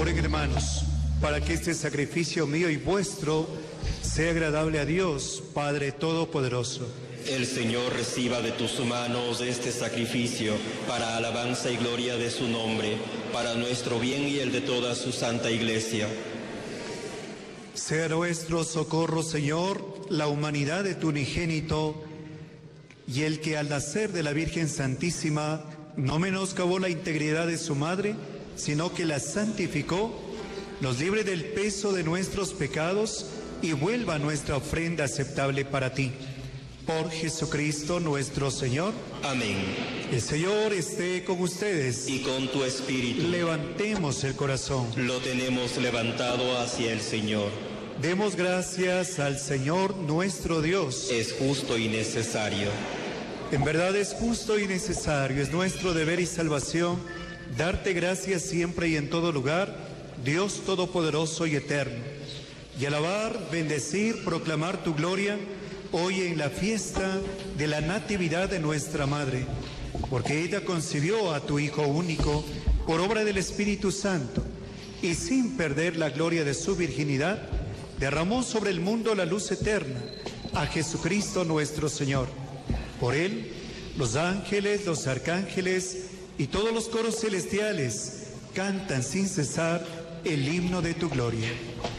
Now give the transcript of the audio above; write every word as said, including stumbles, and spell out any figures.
Oren, hermanos, para que este sacrificio mío y vuestro sea agradable a Dios, Padre Todopoderoso. El Señor reciba de tus manos este sacrificio para alabanza y gloria de su nombre, para nuestro bien y el de toda su santa Iglesia. Sea nuestro socorro, Señor, la humanidad de tu unigénito, y el que al nacer de la Virgen Santísima no menoscabó la integridad de su madre, sino que la santificó, nos libre del peso de nuestros pecados y vuelva nuestra ofrenda aceptable para ti. Por Jesucristo nuestro Señor. Amén. El Señor esté con ustedes. Y con tu espíritu. Levantemos el corazón. Lo tenemos levantado hacia el Señor. Demos gracias al Señor nuestro Dios. Es justo y necesario. En verdad es justo y necesario, es nuestro deber y salvación, darte gracias siempre y en todo lugar, Dios Todopoderoso y Eterno, y alabar, bendecir, proclamar tu gloria, hoy en la fiesta de la Natividad de nuestra Madre, porque ella concibió a tu Hijo único por obra del Espíritu Santo, y sin perder la gloria de su virginidad, derramó sobre el mundo la luz eterna, a Jesucristo nuestro Señor. Por él, los ángeles, los arcángeles y todos los coros celestiales cantan sin cesar el himno de tu gloria.